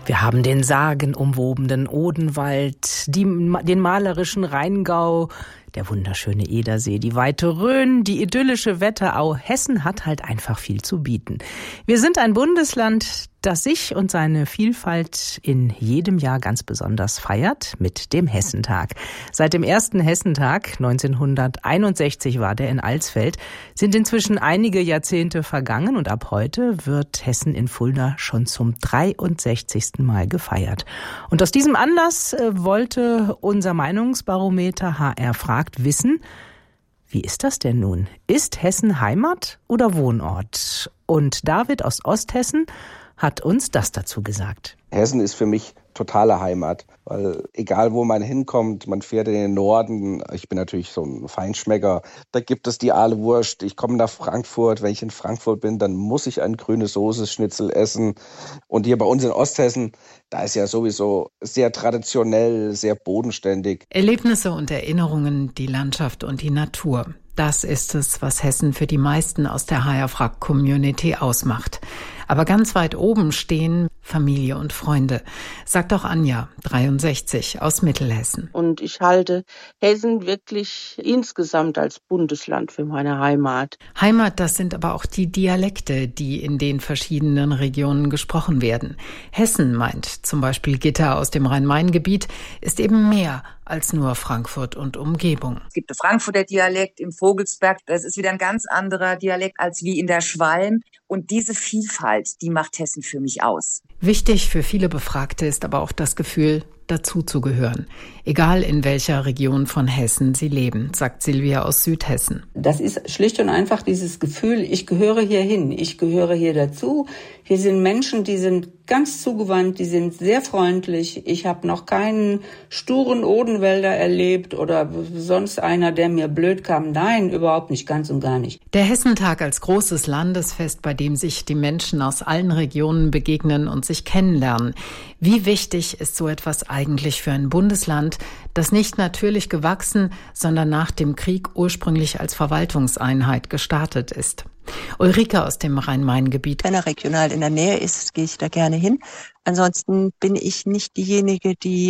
Wir haben den sagenumwobenen Odenwald, den malerischen Rheingau, der wunderschöne Edersee, die weite Rhön, die idyllische Wetterau. Hessen hat halt einfach viel zu bieten. Wir sind ein Bundesland, das sich und seine Vielfalt in jedem Jahr ganz besonders feiert mit dem Hessentag. Seit dem ersten Hessentag, 1961 war der in Alsfeld, sind inzwischen einige Jahrzehnte vergangen und ab heute wird Hessen in Fulda schon zum 63. Mal gefeiert. Und aus diesem Anlass wollte unser Meinungsbarometer HR fragt wissen, wie ist das denn nun? Ist Hessen Heimat oder Wohnort? Und David aus Osthessen hat uns das dazu gesagt. Hessen ist für mich totale Heimat, weil egal wo man hinkommt, man fährt in den Norden, ich bin natürlich so ein Feinschmecker, da gibt es die Ahlewurst, ich komme nach Frankfurt, wenn ich in Frankfurt bin, dann muss ich ein grünes Soße-Schnitzel essen und hier bei uns in Osthessen, da ist ja sowieso sehr traditionell, sehr bodenständig. Erlebnisse und Erinnerungen, die Landschaft und die Natur. Das ist es, was Hessen für die meisten aus der HR-Frag-Community ausmacht. Aber ganz weit oben stehen Familie und Freunde, sagt auch Anja, 63, aus Mittelhessen. Und ich halte Hessen wirklich insgesamt als Bundesland für meine Heimat. Heimat, das sind aber auch die Dialekte, die in den verschiedenen Regionen gesprochen werden. Hessen, meint zum Beispiel Gitta aus dem Rhein-Main-Gebiet, ist eben mehr als nur Frankfurt und Umgebung. Es gibt den Frankfurter Dialekt im Vogelsberg, das ist wieder ein ganz anderer Dialekt als wie in der Schwalm. Und diese Vielfalt, die macht Hessen für mich aus. Wichtig für viele Befragte ist aber auch das Gefühl, dazuzugehören. Egal in welcher Region von Hessen sie leben, sagt Silvia aus Südhessen. Das ist schlicht und einfach dieses Gefühl, ich gehöre hier hin, ich gehöre hier dazu. Hier sind Menschen, die sind ganz zugewandt, die sind sehr freundlich. Ich habe noch keinen sturen Odenwälder erlebt oder sonst einer, der mir blöd kam. Nein, überhaupt nicht, ganz und gar nicht. Der Hessentag als großes Landesfest, bei dem sich die Menschen aus allen Regionen begegnen und sich kennenlernen. Wie wichtig ist so etwas eigentlich für ein Bundesland, das nicht natürlich gewachsen, sondern nach dem Krieg ursprünglich als Verwaltungseinheit gestartet ist? Ulrike aus dem Rhein-Main-Gebiet. Wenn er regional in der Nähe ist, gehe ich da gerne hin. Ansonsten bin ich nicht diejenige, die